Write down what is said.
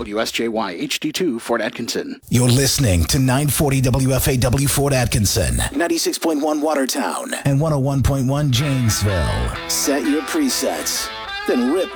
WSJY HD2 Fort Atkinson. You're listening to 940 WFAW Fort Atkinson, 96.1 Watertown, and 101.1 Janesville. Set your presets, then rip